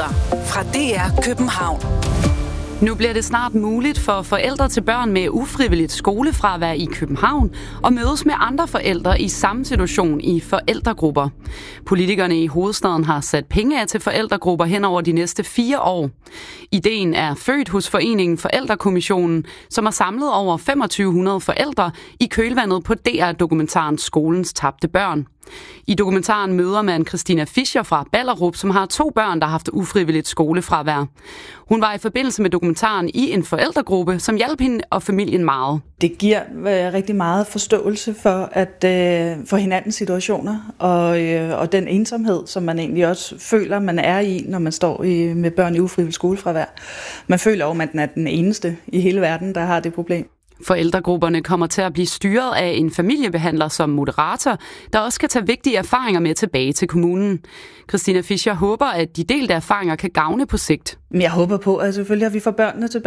Nyheder fra DR København. Nu bliver det snart muligt for forældre til børn med ufrivilligt skolefravær i København at mødes med andre forældre i samme situation i forældregrupper. Politikerne i hovedstaden har sat penge af til forældregrupper hen over de næste 4 år. Ideen er født hos foreningen Forældrekommissionen, som har samlet over 2500 forældre i kølvandet på DR-dokumentaren Skolens tabte børn. I dokumentaren møder man Christina Fischer fra Ballerup, som har 2 børn, der har haft ufrivilligt skolefravær. Hun var i forbindelse med dokumentaren i en forældregruppe, som hjalp hende og familien meget. Det giver rigtig meget forståelse for hinandens situationer og den ensomhed, som man egentlig også føler, man er i, når man står med børn i ufrivilligt skolefravær. Man føler jo, at man er den eneste i hele verden, der har det problem. Forældregrupperne kommer til at blive styret af en familiebehandler som moderator, der også kan tage vigtige erfaringer med tilbage til kommunen. Christina Fischer håber, at de delte erfaringer kan gavne på sigt. Jeg håber på, at selvfølgelig at vi får børnene tilbage